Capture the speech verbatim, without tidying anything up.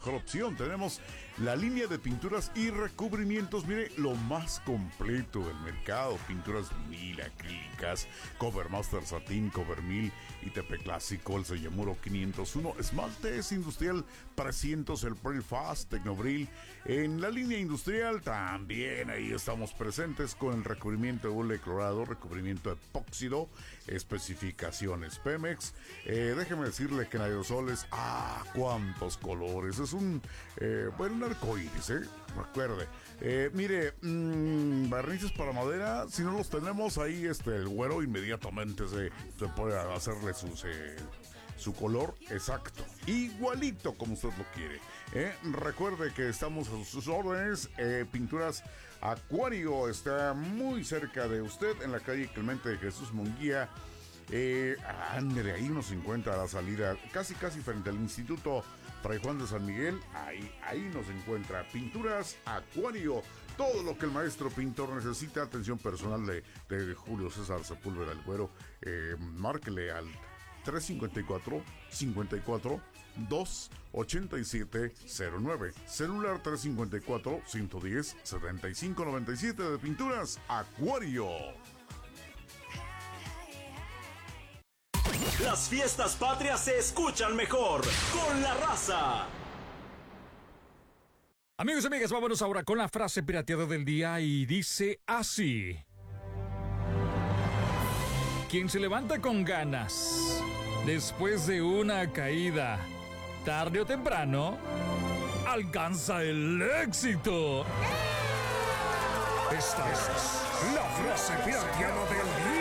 mejor opción. Tenemos la línea de pinturas y recubrimientos, mire, lo más completo del mercado. Pinturas vinil, acrílicas, Cover Master Satín, Cover Mil, I T P Clásico, el Sellamuro quinientos uno, Esmaltes Industrial trescientos, el Prefast, Tecnobril. En la línea industrial también ahí estamos presentes con el recubrimiento de hule clorado, recubrimiento epóxido, especificaciones Pemex. Eh, déjeme decirle que en aerosoles, ¡ah, cuántos colores! Es un, eh, bueno, un arcoíris, ¿eh? Recuerde. Eh, mire, mmm, barnices para madera, si no los tenemos ahí, este, el güero inmediatamente se, se puede hacerle sus... Eh, su color exacto, igualito como usted lo quiere. ¿eh? Recuerde que estamos a sus órdenes. eh, Pinturas Acuario está muy cerca de usted en la calle Clemente de Jesús Munguía. Eh, ándale, ahí nos encuentra a la salida, casi casi frente al Instituto Fray Juan de San Miguel. Ahí, ahí nos encuentra Pinturas Acuario. Todo lo que el maestro pintor necesita. Atención personal de, de Julio César Sepúlveda el Güero. Eh, márquele al tres cinco cuatro, cinco cuatro, dos ocho siete cero nueve. Celular tres cinco cuatro, uno uno cero, siete cinco nueve siete de Pinturas Acuario. Las fiestas patrias se escuchan mejor con La Raza. Amigos y amigas, vámonos ahora con la frase pirateada del día y dice así: quien se levanta con ganas después de una caída, tarde o temprano, alcanza el éxito. Esta es la frase pirateada del día.